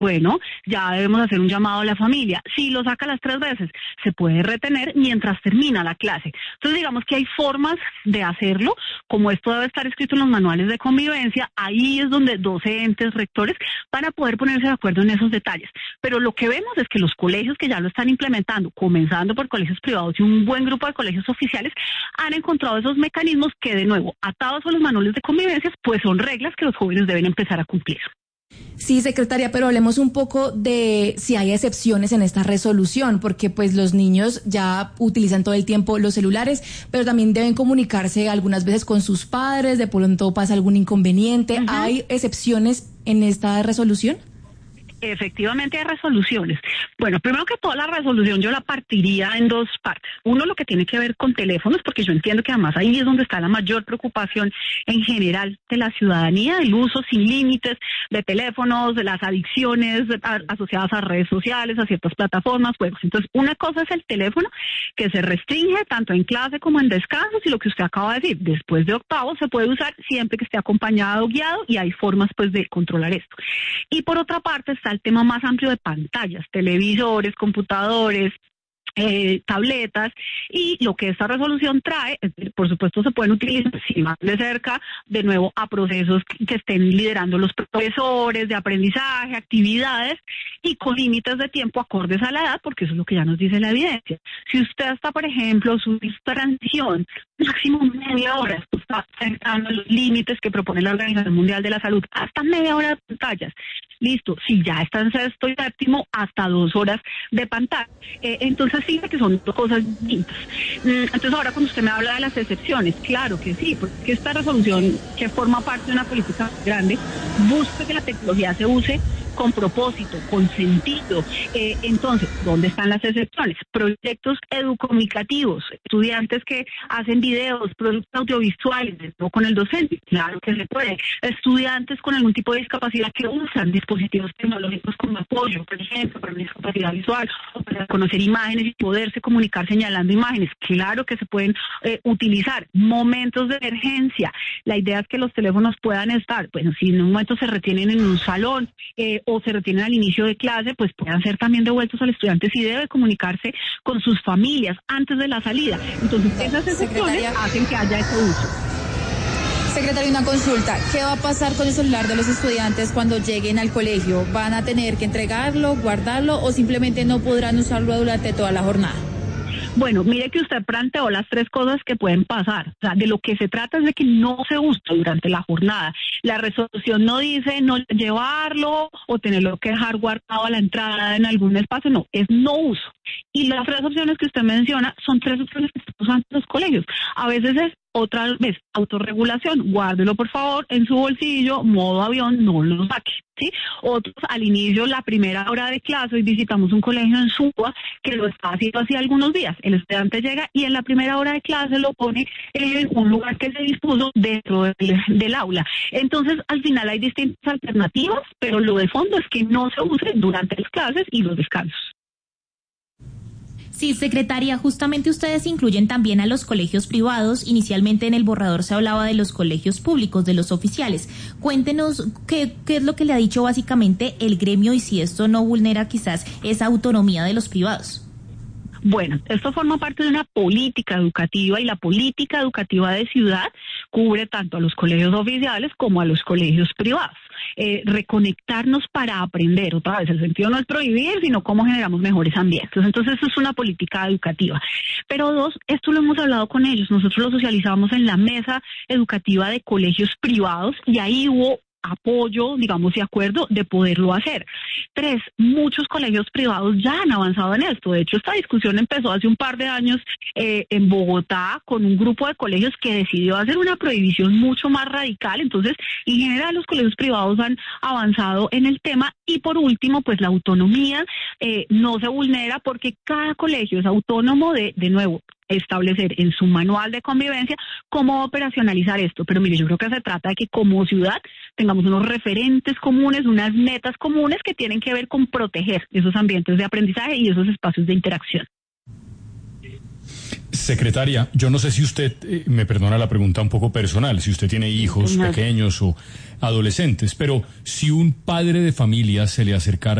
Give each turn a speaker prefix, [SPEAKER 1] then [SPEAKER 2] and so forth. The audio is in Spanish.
[SPEAKER 1] bueno, ya debemos hacer un llamado a la familia. Si lo saca las 3 veces, se puede retener mientras termina la clase. Entonces, digamos que hay formas de hacerlo, como esto debe estar escrito en los manuales de convivencia, ahí es donde docentes, rectores, van a poder ponerse de acuerdo en esos detalles. Pero lo que vemos es que los colegios que ya lo están implementando, comenzando por colegios privados y un buen grupo de colegios oficiales, han encontrado esos mecanismos que, de nuevo, atados a los manuales de convivencia, pues son reglas que los jóvenes deben empezar a cumplir.
[SPEAKER 2] Sí, secretaria, pero hablemos un poco de si hay excepciones en esta resolución, porque pues los niños ya utilizan todo el tiempo los celulares, pero también deben comunicarse algunas veces con sus padres, de pronto pasa algún inconveniente. Uh-huh. ¿Hay excepciones en esta resolución?
[SPEAKER 1] Efectivamente hay resoluciones. Bueno, primero que todo la resolución yo la partiría en 2 partes. Uno, lo que tiene que ver con teléfonos, porque yo entiendo que además ahí es donde está la mayor preocupación en general de la ciudadanía, el uso sin límites de teléfonos, de las adicciones asociadas a redes sociales, a ciertas plataformas, juegos. Entonces, una cosa es el teléfono, que se restringe tanto en clase como en descansos, y lo que usted acaba de decir, después de octavo se puede usar siempre que esté acompañado o guiado, y hay formas pues de controlar esto. Y por otra parte está el tema más amplio de pantallas, televisores, computadores, tabletas, y lo que esta resolución trae, por supuesto se pueden utilizar si más de cerca, de nuevo a procesos que estén liderando los profesores de aprendizaje, actividades, y con límites de tiempo acordes a la edad, porque eso es lo que ya nos dice la evidencia. Si usted está, por ejemplo, su transición, máximo media hora, esto está cercano a los límites que propone la Organización Mundial de la Salud, hasta media hora de pantallas. Listo, si ya está en sexto y séptimo, hasta 2 horas de pantalla. Entonces sí, que son 2 cosas distintas. Entonces ahora cuando usted me habla de las excepciones, claro que sí, porque esta resolución, que forma parte de una política grande, busca que la tecnología se use con propósito, con sentido. Entonces, ¿dónde están las excepciones? Proyectos educomunicativos, estudiantes que hacen videos, productos audiovisuales, no con el docente, claro que se puede. Estudiantes con algún tipo de discapacidad que usan dispositivos tecnológicos como apoyo, por ejemplo, para una discapacidad visual, o para conocer imágenes y poderse comunicar señalando imágenes, claro que se pueden utilizar. Momentos de emergencia, la idea es que los teléfonos puedan estar, bueno, si en un momento se retienen en un salón, o se retienen al inicio de clase, pues puedan ser también devueltos al estudiante si debe comunicarse con sus familias antes de la salida. Entonces, esas excepciones hacen que haya ese uso.
[SPEAKER 3] Secretaria, una consulta. ¿Qué va a pasar con el celular de los estudiantes cuando lleguen al colegio? ¿Van a tener que entregarlo, guardarlo o simplemente no podrán usarlo durante toda la jornada?
[SPEAKER 1] Bueno, mire que usted planteó las 3 cosas que pueden pasar. O sea, de lo que se trata es de que no se use durante la jornada. La resolución no dice no llevarlo o tenerlo que dejar guardado a la entrada en algún espacio, no, es no uso. Y las 3 opciones que usted menciona son 3 opciones que están usando los colegios. A veces es otra vez autorregulación, guárdelo por favor en su bolsillo, modo avión, no lo saque, ¿sí? Otros al inicio, la primera hora de clase, hoy visitamos un colegio en Suba que lo está haciendo así algunos días, el estudiante llega y en la primera hora de clase lo pone en un lugar que se dispuso dentro del aula. Entonces al final hay distintas alternativas, pero lo de fondo es que no se use durante las clases y los descansos.
[SPEAKER 4] Sí, secretaria, justamente ustedes incluyen también a los colegios privados. Inicialmente en el borrador se hablaba de los colegios públicos, de los oficiales. Cuéntenos qué es lo que le ha dicho básicamente el gremio y si esto no vulnera quizás esa autonomía de los privados.
[SPEAKER 1] Bueno, esto forma parte de una política educativa y la política educativa de ciudad cubre tanto a los colegios oficiales como a los colegios privados. Reconectarnos para aprender, otra vez, el sentido no es prohibir, sino cómo generamos mejores ambientes. Entonces, eso es una política educativa. Pero 2, esto lo hemos hablado con ellos, nosotros lo socializamos en la mesa educativa de colegios privados y ahí hubo apoyo, digamos, y acuerdo de poderlo hacer. 3, muchos colegios privados ya han avanzado en esto. De hecho, esta discusión empezó hace un par de años en Bogotá con un grupo de colegios que decidió hacer una prohibición mucho más radical. Entonces, en general, los colegios privados han avanzado en el tema. Y por último, pues la autonomía no se vulnera porque cada colegio es autónomo de nuevo, establecer en su manual de convivencia cómo operacionalizar esto. Pero mire, yo creo que se trata de que como ciudad tengamos unos referentes comunes, unas metas comunes que tienen que ver con proteger esos ambientes de aprendizaje y esos espacios de interacción.
[SPEAKER 5] Secretaria, yo no sé si usted, me perdona la pregunta un poco personal, si usted tiene hijos pequeños o adolescentes, pero si un padre de familia se le acercara